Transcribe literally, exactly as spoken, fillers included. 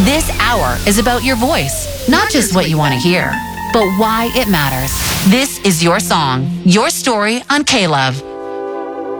This hour is about your voice, not just what you want to hear, but why it matters. This is your song, your story on K-Love.